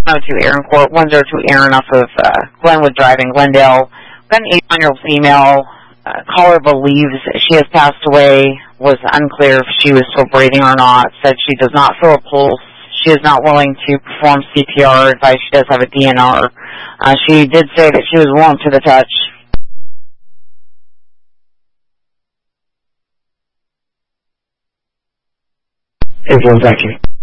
102 Aaron Court, 102 Aaron off of Glenwood Drive in Glendale. Got an 81-year-old female. Caller believes she has passed away. Was unclear if she was still breathing or not. Said she does not feel a pulse. She is not willing to perform CPR. Advised she does have a DNR. She did say that she was warm to the touch. Thank you.